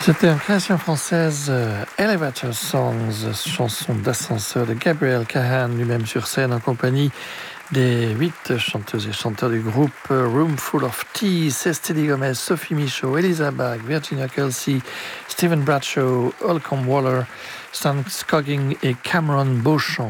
C'était en création française Elevator Songs, chanson d'ascenseur de Gabriel Kahan, lui-même sur scène en compagnie des 8 chanteuses et chanteurs du groupe Room Full of Tea, Cécile Gomez, Sophie Michaud, Elisa Bach, Virginia Kelsey, Stephen Bradshaw, Holcomb Waller, Stan Scogging et Cameron Beauchamp.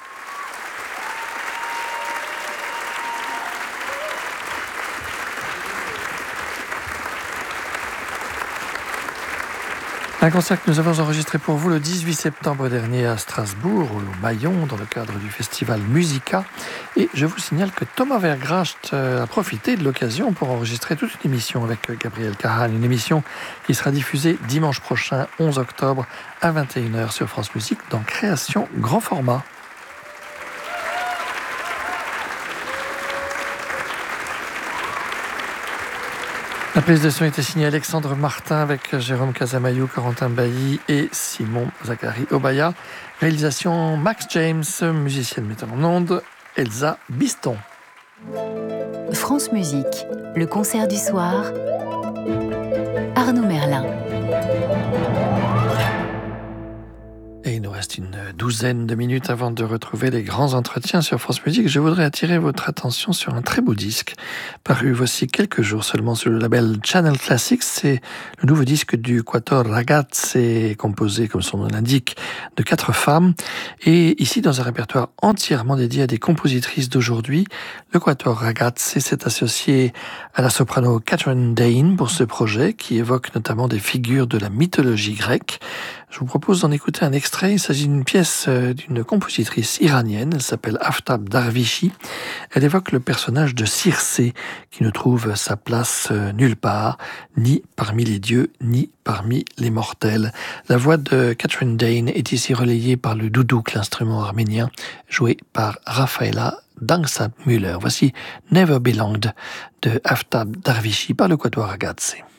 Un concert que nous avons enregistré pour vous le 18 septembre dernier à Strasbourg, au Maillon, dans le cadre du festival Musica. Et je vous signale que Thomas Vergracht a profité de l'occasion pour enregistrer toute une émission avec Gabriel Kahan, une émission qui sera diffusée dimanche prochain, 11 octobre, à 21h sur France Musique, dans Création Grand Format. La prise de son était signée Alexandre Martin avec Jérôme Casamayou, Corentin Bailly et Simon Zachary Obaya. Réalisation Max James, musicienne mettant en ondes, Elsa Biston. France Musique, le concert du soir, Arnaud Merlin. Et il nous reste une douzaine de minutes avant de retrouver les grands entretiens sur France Musique. Je voudrais attirer votre attention sur un très beau disque, paru voici quelques jours seulement sur le label Channel Classics. C'est le nouveau disque du Quatuor Ragazze, composé, comme son nom l'indique, de 4 femmes. Et ici, dans un répertoire entièrement dédié à des compositrices d'aujourd'hui, le Quatuor Ragazze s'est associé à la soprano Catherine Dane pour ce projet, qui évoque notamment des figures de la mythologie grecque. Je vous propose d'en écouter un extrait. Il s'agit d'une pièce d'une compositrice iranienne. Elle s'appelle Aftab Darvishi. Elle évoque le personnage de Circé, qui ne trouve sa place nulle part, ni parmi les dieux, ni parmi les mortels. La voix de Catherine Dane est ici relayée par le doudouk, l'instrument arménien, joué par Rafaela Dangsap-Müller. Voici Never Belonged de Aftab Darvishi par le Quatuor Ragazze.